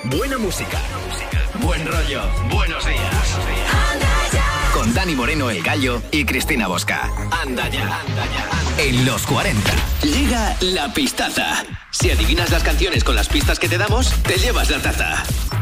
buena música, buen rollo, buenos días. Con Dani Moreno, El Gallo, y Cristina Bosca. Anda ya. En los 40. Llega la pistaza. Si adivinas las canciones con las pistas que te damos, te llevas la taza.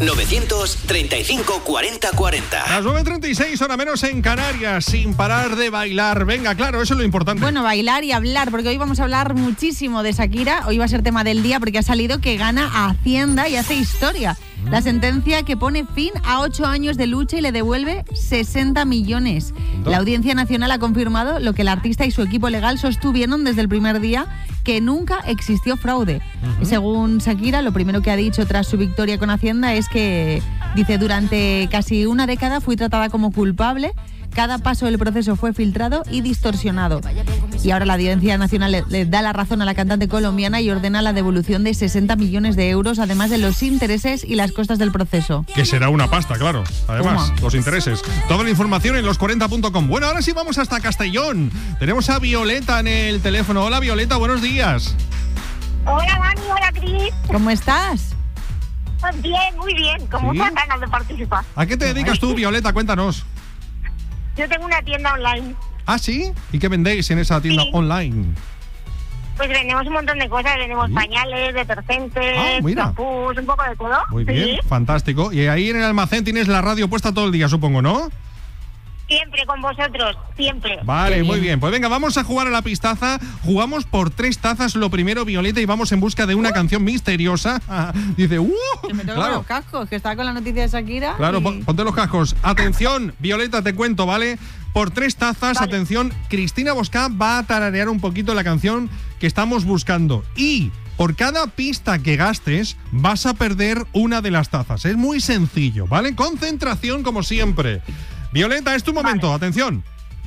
935 40 40. Las 9:36, hora menos en Canarias, sin parar de bailar. Venga, claro, eso es lo importante. Bueno, bailar y hablar, porque hoy vamos a hablar muchísimo de Shakira. Hoy va a ser tema del día porque ha salido que gana a Hacienda y hace historia. La sentencia que pone fin a 8 años de lucha y le devuelve 60 millones. La Audiencia Nacional ha confirmado lo que el artista y su equipo legal sostuvieron desde el primer día, que nunca existió fraude. Según Shakira, lo primero que ha dicho tras su victoria con Hacienda es que, dice, durante casi una década fui tratada como culpable. Cada paso del proceso fue filtrado y distorsionado. Y ahora la Audiencia Nacional le da la razón a la cantante colombiana y ordena la devolución de 60 millones de euros, además de los intereses y las costas del proceso. Que será una pasta, claro. Además, los intereses. Toda la información en los40.com. Bueno, ahora sí vamos hasta Castellón. Tenemos a Violeta en el teléfono. Hola, Violeta, buenos días. Hola, Dani, hola, Cris. ¿Cómo estás? Pues bien, muy bien. Con muchas ganas de participar. ¿A qué te dedicas tú, Violeta? Cuéntanos. Yo tengo una tienda online. ¿Ah, sí? ¿Y qué vendéis en esa tienda online? Pues vendemos un montón de cosas. Vendemos pañales, detergentes, champús, un poco de todo. Muy bien, fantástico. Y ahí en el almacén tienes la radio puesta todo el día, supongo, ¿no? Siempre con vosotros, siempre. Vale, muy bien. Pues venga, vamos a jugar a la pistaza. Jugamos por 3 tazas. Lo primero, Violeta, y vamos en busca de una canción misteriosa. Dice, Que me tengo los cascos, que estaba con la noticia de Shakira. Claro, ponte los cascos. Atención, Violeta, te cuento, ¿vale? Por 3 tazas, vale. Atención, Cristina Bosca va a tararear un poquito la canción que estamos buscando. Y por cada pista que gastes, vas a perder una de las tazas. Es muy sencillo, ¿vale? Concentración, como siempre. Violeta, es tu momento, vale. Atención.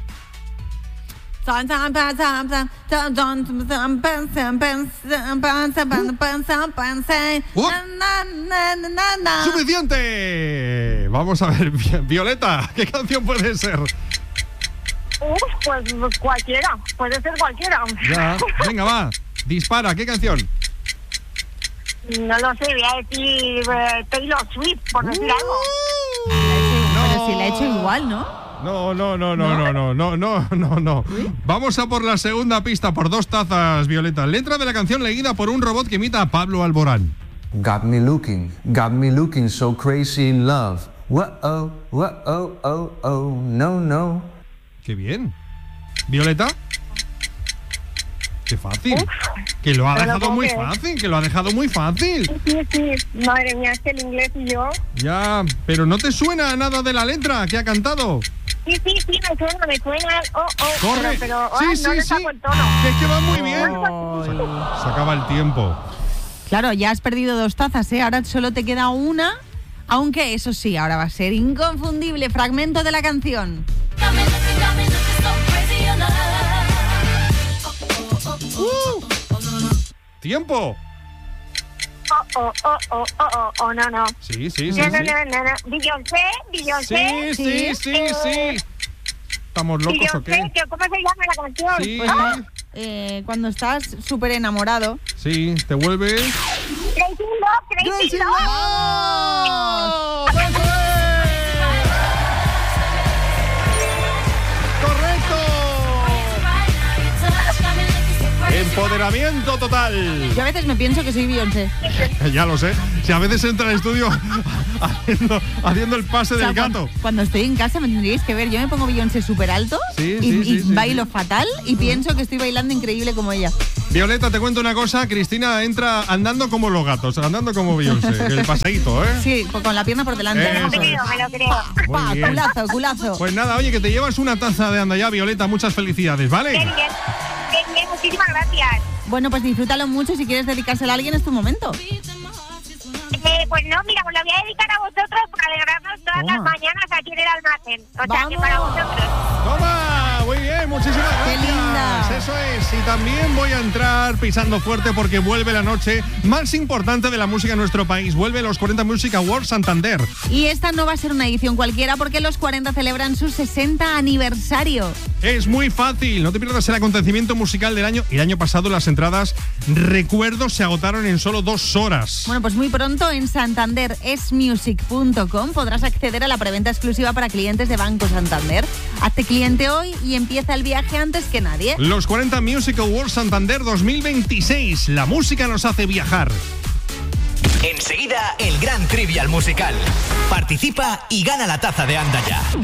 ¡Suficiente! Vamos a ver, Violeta, ¿qué canción puede ser? Pues cualquiera, puede ser cualquiera. Ya, venga, va, dispara, ¿qué canción? No lo sé, voy a decir Taylor Swift, por decir algo. Pero si la he hecho igual, ¿no? No. Vamos a por la segunda pista, por 2 tazas, Violeta. Letra de la canción leída por un robot que imita a Pablo Alborán. Got me looking so crazy in love. Whoa, no. Qué bien. ¿Violeta? Qué fácil. Que lo ha dejado muy fácil, Sí. Madre mía, es que el inglés y yo. Ya, pero ¿no te suena nada de la letra que ha cantado? Sí, me suena. Corre. Pero sí. No le saco el tono. Que es que va muy bien. Se acaba el tiempo. Claro, ya has perdido 2 tazas, ¿eh? Ahora solo te queda una. Aunque eso sí, ahora va a ser inconfundible. Fragmento de la canción. ¡Tiempo! No. Sí. No. Beyoncé. Sí. ¿Estamos locos o qué? ¿Cómo se llama la canción? Sí. Pues, cuando estás súper enamorado. Sí, te vuelves... Crazy Love. Empoderamiento total. Yo a veces me pienso que soy Beyoncé. Ya lo sé. Si a veces entra al estudio haciendo el pase del gato. Cuando estoy en casa me tendríais que ver. Yo me pongo Beyoncé súper alto y bailo fatal y pienso que estoy bailando increíble como ella. Violeta, te cuento una cosa. Cristina entra andando como los gatos, andando como Beyoncé. El paseíto, ¿eh? Sí, con la pierna por delante. Me lo creo. Culazo. Pues nada, oye, que te llevas una taza de Anda Ya, Violeta. Muchas felicidades, ¿vale? Bien, muchísimas gracias. Bueno, pues disfrútalo mucho. Si quieres dedicárselo a alguien, es tu momento. Pues no, mira, os lo voy a dedicar a vosotros para alegrarnos todas las mañanas aquí en el almacén. O sea, que para vosotros. ¡Toma! muy bien, muchísimas gracias. ¡Qué linda! Eso es, y también voy a entrar pisando fuerte porque vuelve la noche más importante de la música en nuestro país. Vuelve los 40 Music Awards Santander. Y esta no va a ser una edición cualquiera porque los 40 celebran su 60 aniversario. Es muy fácil, no te pierdas el acontecimiento musical del año. El año pasado las entradas, recuerdo, se agotaron en solo 2 horas. Bueno, pues muy pronto en santanderesmusic.com podrás acceder a la preventa exclusiva para clientes de Banco Santander. Hazte cliente hoy y empieza el viaje antes que nadie. Los 40 Music Awards Santander 2026. La música nos hace viajar. Enseguida, el gran trivial musical. Participa y gana la taza de Anda Ya.